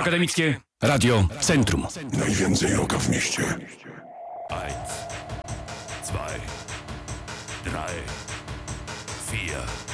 Akademickie Radio Centrum. Najwięcej rocka w mieście. 1, 2, 3, 4.